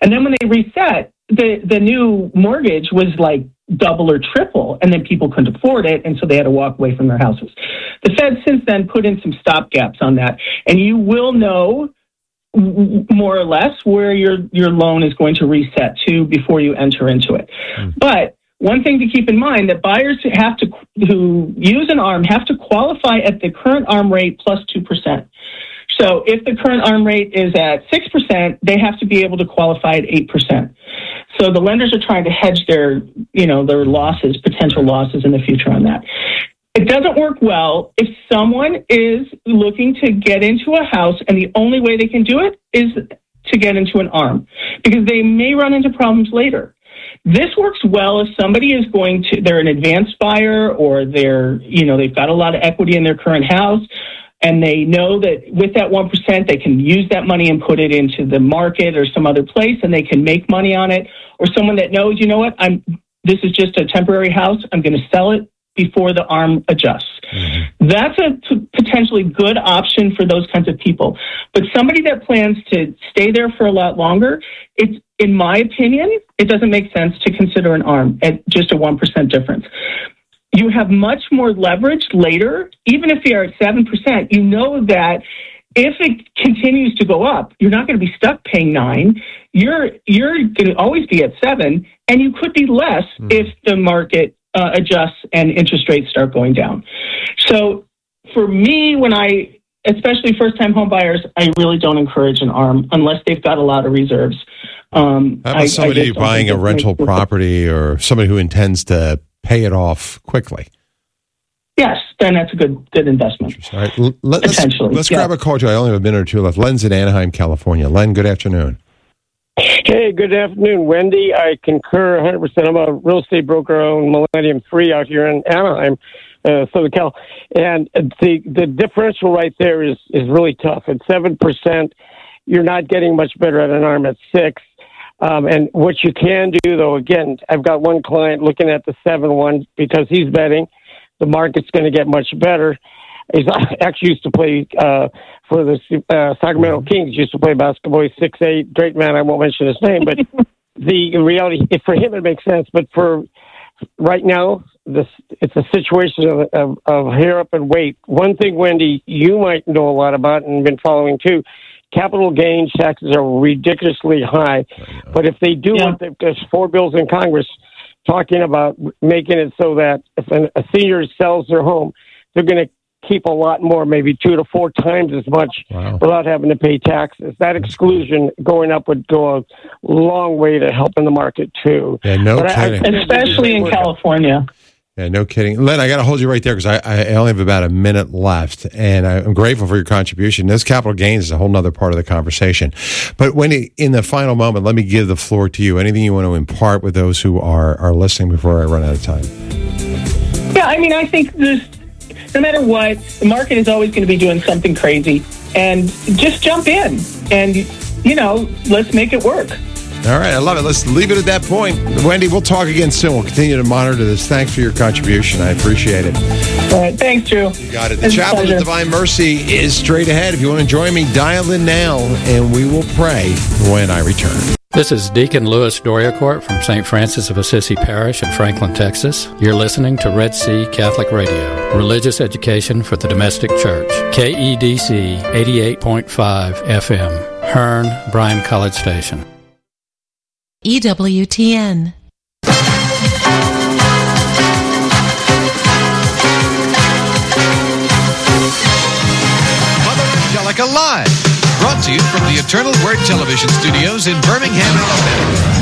And then when they reset, the new mortgage was like double or triple, and then people couldn't afford it, and so they had to walk away from their houses. The Fed since then put in some stopgaps on that, and you will know more or less where your loan is going to reset to before you enter into it. But one thing to keep in mind, that buyers who use an ARM have to qualify at the current ARM rate plus 2%. So if the current ARM rate is at 6%, they have to be able to qualify at 8%. So the lenders are trying to hedge their losses, potential losses in the future on that. It doesn't work well if someone is looking to get into a house and the only way they can do it is to get into an ARM, because they may run into problems later. This works well if somebody is they're an advanced buyer, or they've got a lot of equity in their current house, and they know that with that 1%, they can use that money and put it into the market or some other place, and they can make money on it. Or someone that knows, you know what, this is just a temporary house, I'm going to sell it before the ARM adjusts. Mm-hmm. That's a potentially good option for those kinds of people. But somebody that plans to stay there for a lot longer, in my opinion, it doesn't make sense to consider an ARM at just a 1% difference. You have much more leverage later. Even if you're at 7%, you know that if it continues to go up, you're not going to be stuck paying 9%. You're going to always be at 7%, and you could be less if the market adjusts and interest rates start going down. So for me, especially first-time home buyers, I really don't encourage an ARM unless they've got a lot of reserves. How about somebody buying a rental property, or somebody who intends to pay it off quickly? Yes, then that's a good investment. All right, let's grab a call. I only have a minute or two left. Len's in Anaheim, California. Len, good afternoon. Hey, good afternoon, Wendy. I concur 100%. I'm a real estate broker on Millennium 3 out here in Anaheim, Southern Cal. And the differential right there is really tough. At 7%, you're not getting much better at an ARM at 6%. And what you can do, though, again, I've got one client looking at the 7-1 because he's betting the market's going to get much better. He's actually used to play for the Sacramento Kings, used to play basketball. He's 6'8", great man. I won't mention his name, but the reality, for him, it makes sense. But for right now, it's a situation of hair up and wait. One thing, Wendy, you might know a lot about and been following too. Capital gains taxes are ridiculously high, but if they do, there's 4 bills in Congress talking about making it so that if a senior sells their home, they're going to keep a lot more, maybe 2 to 4 times as much without having to pay taxes. That exclusion going up would go a long way to helping the market too. Yeah, no kidding. Especially in California. Yeah, no kidding. Len, I got to hold you right there because I only have about a minute left, and I'm grateful for your contribution. This capital gains is a whole other part of the conversation. But Wendy, in the final moment, let me give the floor to you. Anything you want to impart with those who are listening before I run out of time? Yeah, I mean, I think no matter what, the market is always going to be doing something crazy, and just jump in and, let's make it work. All right, I love it. Let's leave it at that point. Wendy, we'll talk again soon. We'll continue to monitor this. Thanks for your contribution. I appreciate it. All right, thanks, Drew. You got it. The Chapel of Divine Mercy is straight ahead. If you want to join me, dial in now, and we will pray when I return. This is Deacon Louis Doriacourt from St. Francis of Assisi Parish in Franklin, Texas. You're listening to Red Sea Catholic Radio, religious education for the domestic church. KEDC 88.5 FM, Hearn, Bryan College Station. EWTN. Mother Angelica Live, brought to you from the Eternal Word Television Studios in Birmingham, Alabama.